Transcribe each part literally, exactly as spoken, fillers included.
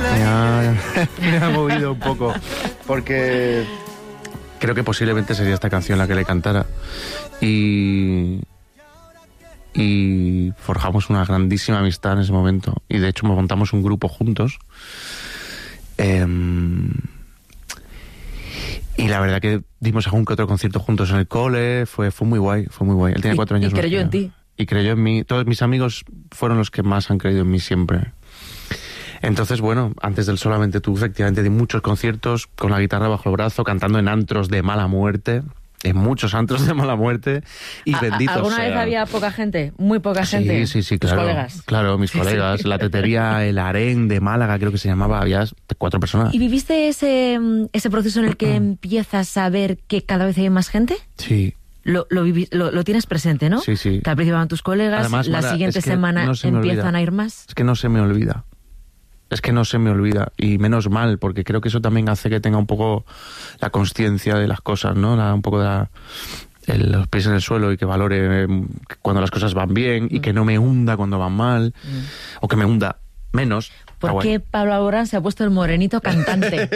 me ha, me ha movido un poco, porque creo que posiblemente sería esta canción la que le cantara. Y... y forjamos una grandísima amistad en ese momento. Y de hecho montamos un grupo juntos. Eh, y la verdad que dimos algún que otro concierto juntos en el cole. Fue, fue muy guay, fue muy guay. Él tenía cuatro años. Y creyó en ti. Y creyó en mí. Todos mis amigos fueron los que más han creído en mí siempre. Entonces, bueno, antes del Solamente Tú, efectivamente, di muchos conciertos con la guitarra bajo el brazo, cantando en antros de mala muerte. En muchos antros de mala muerte. Y benditos ¿Alguna sean. vez había poca gente? Muy poca Sí, gente. sí, sí, ¿Tus claro. colegas? Claro, mis colegas. La tetería, el harén de Málaga, creo que se llamaba, había cuatro personas. ¿Y viviste ese, ese proceso en el que empiezas a ver que cada vez hay más gente? Sí. Lo, lo, vivi- lo, lo tienes presente, ¿no? Sí, sí. Que al principio van tus colegas, Además, la Mara, siguiente es que semana no se me empiezan olvida. a ir más. Es que no se me olvida. Es que no se me olvida. Y menos mal, porque creo que eso también hace que tenga un poco la consciencia de las cosas, ¿no? La, un poco de la, el, los pies en el suelo y que valore eh, cuando las cosas van bien y que no me hunda cuando van mal. Mm. O que me hunda menos. ¿Por qué Pablo Alborán se ha puesto el morenito cantante?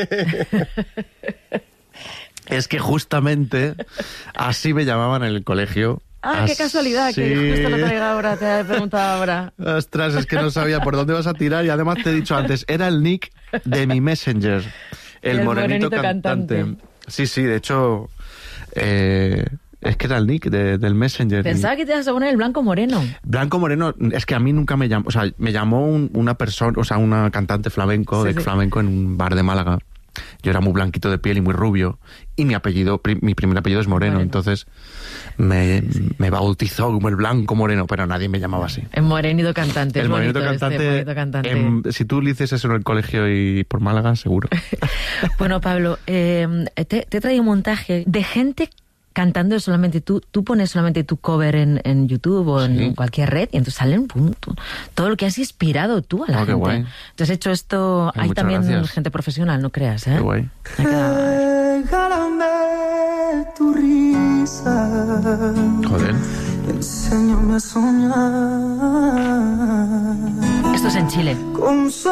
Es que justamente así me llamaban en el colegio. Ah, así... qué casualidad, que justo lo traiga ahora, te he preguntado ahora. Ostras, es que no sabía por dónde vas a tirar y además te he dicho antes, era el nick de mi Messenger, el, el morenito, morenito cantante. cantante. Sí, sí, de hecho, eh, es que era el nick de, del Messenger. Pensaba que te ibas a poner el Blanco Moreno. Blanco Moreno, es que a mí nunca me llamó, o sea, me llamó un, una persona, o sea, una cantante flamenco, sí, de sí. flamenco en un bar de Málaga. Yo era muy blanquito de piel y muy rubio. Y mi apellido, pri, mi primer apellido es Moreno. Moreno. Entonces me, sí. me bautizó como el Blanco Moreno, pero nadie me llamaba así. El morenito cantante. El morenito cantante. Este, morenito cantante. En, si tú le dices eso en el colegio y por Málaga, seguro. Bueno, Pablo, eh, te, te he traído un montaje de gente cantando solamente tú, tú pones solamente tu cover en, en YouTube o en sí. cualquier red y entonces salen pum, tú, todo lo que has inspirado tú a la oh, gente. Qué guay. Entonces has hecho esto, eh, hay también gracias. gente profesional, no creas, ¿eh? Qué guay. Regálame tu risa. Joder. Enséñame a soñar. Esto es en Chile. Con